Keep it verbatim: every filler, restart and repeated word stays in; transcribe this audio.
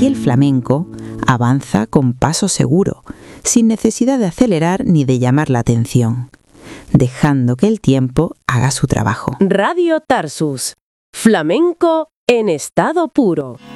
Aquí el flamenco avanza con paso seguro, sin necesidad de acelerar ni de llamar la atención, dejando que el tiempo haga su trabajo. Radio Tarsus. Flamenco en estado puro.